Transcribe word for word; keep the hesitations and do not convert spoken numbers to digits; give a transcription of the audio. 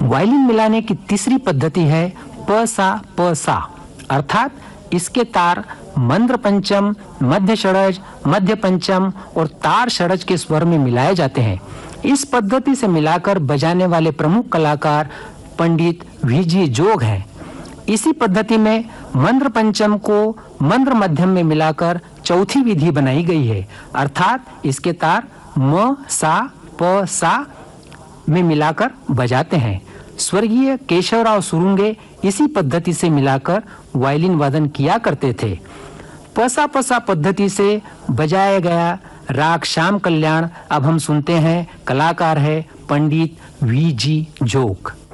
Violin मिलाने की तीसरी पद्धति है प सा प सा, अर्थात इसके तार मंद्र पंचम, मध्य षडज, मध्य पंचम और तार षडज के स्वर में मिलाए जाते हैं। इस पद्धति से मिलाकर बजाने वाले प्रमुख कलाकार पंडित वीजी जोग हैं। इसी पद्धति में मंद्र पंचम को मंद्र मध्यम में मिलाकर चौथी विधि बनाई गई है, अर्थात इसके तार म सा प सा में मिलाकर बजाते हैं। स्वर्गीय केशवराव सुरुंगे इसी पद्धति से मिलाकर वायलिन वादन किया करते थे। पसा पसा पद्धति से बजाया गया राग श्याम कल्याण अब हम सुनते हैं। कलाकार है पंडित वीजी जोग।